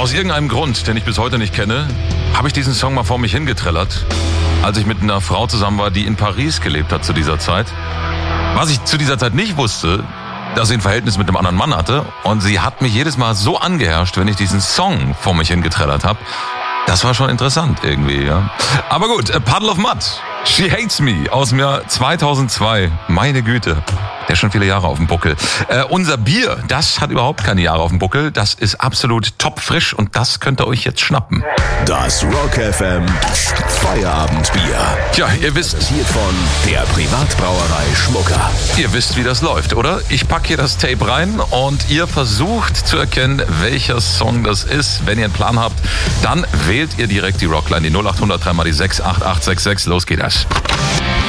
Aus irgendeinem Grund, den ich bis heute nicht kenne, habe ich diesen Song mal vor mich hingetrellert, als ich mit einer Frau zusammen war, die in Paris gelebt hat zu dieser Zeit. Was ich zu dieser Zeit nicht wusste, dass sie ein Verhältnis mit einem anderen Mann hatte. Und sie hat mich jedes Mal so angeherrscht, wenn ich diesen Song vor mich hingetrellert habe. Das war schon interessant irgendwie, ja. Aber gut, A Puddle of Mud, She Hates Me aus dem Jahr 2002. Meine Güte, der ist schon viele Jahre auf dem Buckel. Unser Bier, das hat überhaupt keine Jahre auf dem Buckel. Das ist absolut topfrisch und das könnt ihr euch jetzt schnappen. Das Rock FM Feierabendbier. Tja, ihr wisst, Präsentiert von der Privatbrauerei Schmucker. ihr wisst, wie das läuft, oder? Ich packe hier das Tape rein und ihr versucht zu erkennen, welcher Song das ist. Wenn ihr einen Plan habt, dann wählt ihr direkt die Rockline, die 0800 3 mal die 68866. Los geht das.